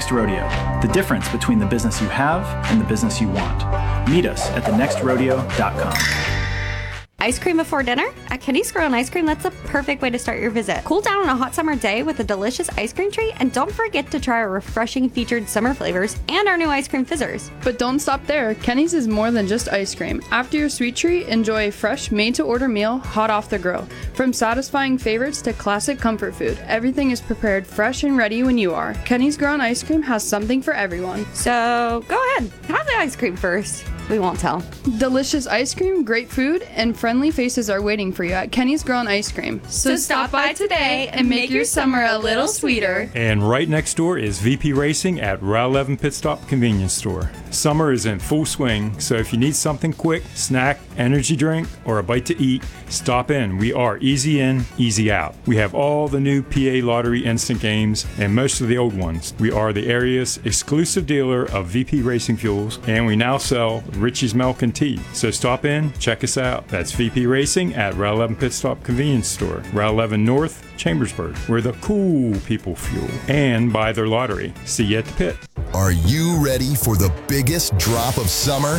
Next Rodeo, the difference between the business you have and the business you want. Meet us at thenextrodeo.com. Ice cream before dinner? At Kenny's Grill and Ice Cream, that's a perfect way to start your visit. Cool down on a hot summer day with a delicious ice cream treat, and don't forget to try our refreshing featured summer flavors and our new ice cream fizzers. But don't stop there. Kenny's is more than just ice cream. After your sweet treat, enjoy a fresh, made-to-order meal hot off the grill. From satisfying favorites to classic comfort food, everything is prepared fresh and ready when you are. Kenny's Grill and Ice Cream has something for everyone. So go ahead, have the ice cream first. We won't tell. Delicious ice cream, great food, and friendly faces are waiting for you at Kenny's Grill and Ice Cream. So stop by today and make your summer a little sweeter. And right next door is VP Racing at Route 11 Pit Stop Convenience Store. Summer is in full swing, so if you need something quick, snack, energy drink, or a bite to eat, stop in. We are easy in, easy out. We have all the new PA Lottery instant games and most of the old ones. We are the area's exclusive dealer of VP Racing fuels, and we now sell Richie's Milk and Tea. So stop in, check us out. That's VP Racing at Route 11 Pit Stop Convenience Store, Route 11 North, Chambersburg, where the cool people fuel and buy their lottery. See you at the pit. Are you ready for the biggest drop of summer?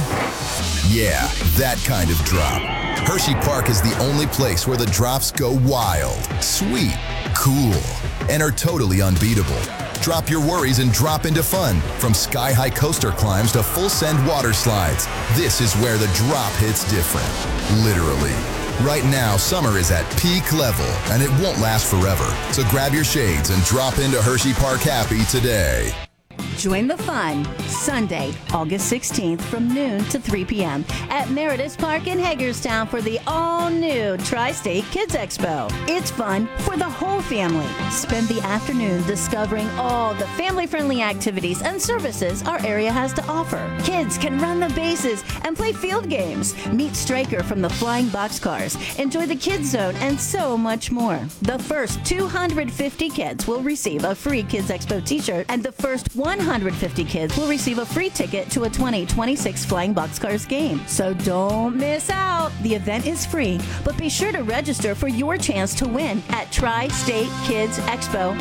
Yeah, that kind of drop. Hershey Park is the only place where the drops go wild, sweet, cool, and are totally unbeatable. Drop your worries and drop into fun. From sky-high coaster climbs to full-send water slides, this is where the drop hits different. Literally. Right now, summer is at peak level, and it won't last forever. So grab your shades and drop into Hershey Park Happy today. Join the fun Sunday, August 16th from noon to 3 p.m. at Meredith Park in Hagerstown for the all-new Tri-State Kids Expo. It's fun for the whole family. Spend the afternoon discovering all the family-friendly activities and services our area has to offer. Kids can run the bases and play field games. Meet Stryker from the Flying Boxcars. Enjoy the Kids Zone and so much more. The first 250 kids will receive a free Kids Expo t-shirt, and the first 150 kids will receive a free ticket to a 2026 Flying Boxcars game. So don't miss out. The event is free, but be sure to register for your chance to win at Tri-State Kids Expo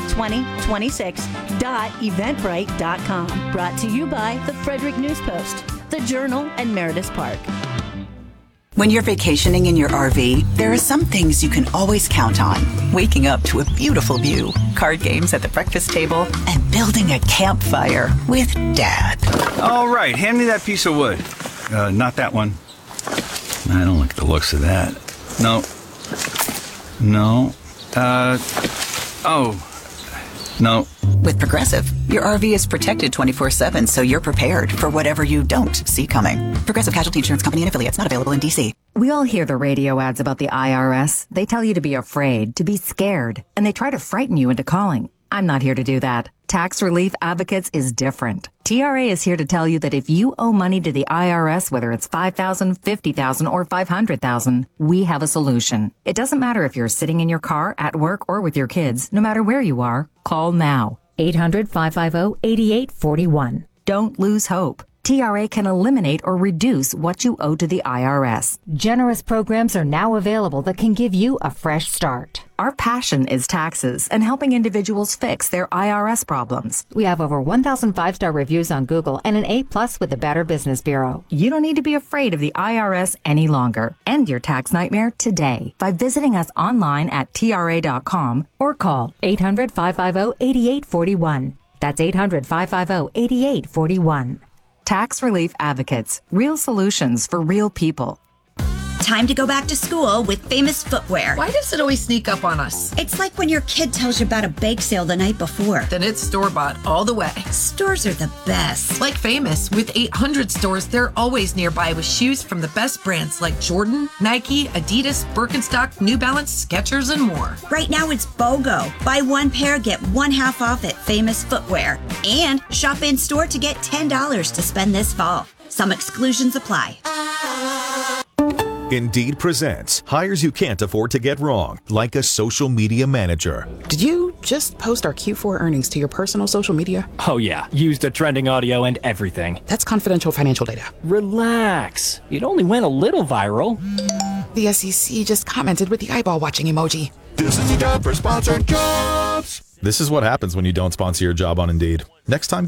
2026.eventbrite.com. Brought to you by the Frederick News Post, the Journal, and Meredith Park. When you're vacationing in your RV, there are some things you can always count on. Waking up to a beautiful view, card games at the breakfast table, and building a campfire with Dad. All right, hand me that piece of wood. Not that one. I don't like the looks of that. No. No. With Progressive, your RV is protected 24/7, so you're prepared for whatever you don't see coming. Progressive Casualty Insurance Company and affiliates, not available in D.C. We all hear the radio ads about the IRS. They tell you to be afraid, to be scared, and they try to frighten you into calling. I'm not here to do that. Tax Relief Advocates is different. TRA is here to tell you that if you owe money to the IRS, whether it's $5,000, $50,000, or $500,000, we have a solution. It doesn't matter if you're sitting in your car, at work, or with your kids. No matter where you are, call now. 800-550-8841. Don't lose hope. TRA can eliminate or reduce what you owe to the IRS. Generous programs are now available that can give you a fresh start. Our passion is taxes and helping individuals fix their IRS problems. We have over 1,000 5-star reviews on Google and an A+ with the Better Business Bureau. You don't need to be afraid of the IRS any longer. End your tax nightmare today by visiting us online at TRA.com or call 800-550-8841. That's 800-550-8841. Tax Relief Advocates. Real solutions for real people. Time to go back to school with Famous Footwear. Why does it always sneak up on us? It's like when your kid tells you about a bake sale the night before. Then it's store-bought all the way. Stores are the best. Like Famous, with 800 stores, they're always nearby with shoes from the best brands like Jordan, Nike, Adidas, Birkenstock, New Balance, Skechers, and more. Right now it's BOGO. Buy one pair, get one half off at Famous Footwear. And shop in store to get $10 to spend this fall. Some exclusions apply. Indeed presents hires you can't afford to get wrong, like a social media manager. Did you just post our Q4 earnings to your personal social media? Oh yeah, used the trending audio and everything. That's confidential financial data. Relax, it only went a little viral. The SEC just commented with the eyeball watching emoji. This is a job for sponsored jobs. This is what happens when you don't sponsor your job on Indeed. Next time,